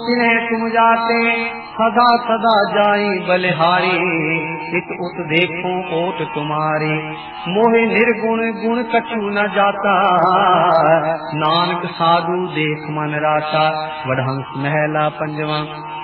तिन्हें तुम जाते सदा सदा जाई बलिहारी। इत उत देखो ओट तुम्हारी मोहि निर्गुण गुण कछु न जाता। नानक साधु देख मन राता। वडहंस महला पंजवा।